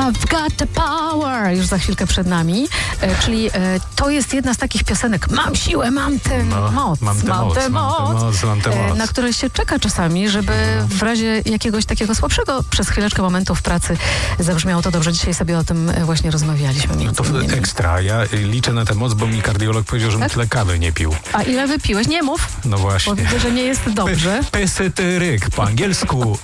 I've got the power. Już za chwilkę przed nami. Czyli to jest jedna z takich piosenek. Mam siłę, mam tę moc. Mam tę moc. Na które się czeka czasami, żeby w razie jakiegoś takiego słabszego przez chwileczkę momentu w pracy zabrzmiało to dobrze. Dzisiaj sobie o tym właśnie rozmawialiśmy. To ekstra. Ja liczę na tę moc, bo mi kardiolog powiedział, żebym tyle kawy nie pił. A ile wypiłeś? Nie mów. No właśnie. Bo widzę, że nie jest dobrze. Peseteryk po angielsku.